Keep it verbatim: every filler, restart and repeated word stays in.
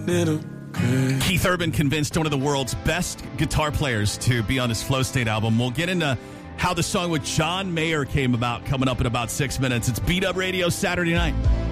little girl. Keith Urban convinced one of the world's best guitar players to be on his Flow State album. We'll get into how the song with John Mayer came about coming up in about six minutes. It's Beat Up Radio Saturday night.